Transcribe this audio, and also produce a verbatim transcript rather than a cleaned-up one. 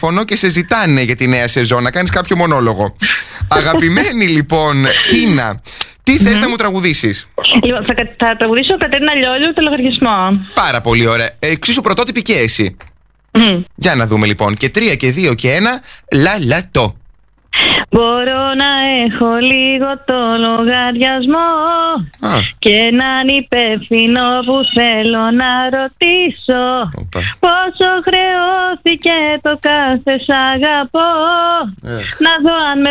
τηλέφωνο και σε ζητάνε για τη νέα σεζόν να κάνεις κάποιο μονόλογο. Αγαπημένη λοιπόν Τίνα, τι θες να μου τραγουδήσεις? Λοιπόν, θα, θα τραγουδήσω Κατερίνα Λιόλιου, το λογαριασμό. Πάρα πολύ ωραία. Εξίσου πρωτότυπη και εσύ. Mm. Για να δούμε λοιπόν. Και τρία και δύο και ένα. Λα-λα-το. Μπορώ να έχω λίγο το λογαριασμό Α. και έναν υπεύθυνο που θέλω να ρωτήσω. Οπα. Πόσο χρεώθηκε το κάθε σ' αγαπώ. Ε. Να δω αν με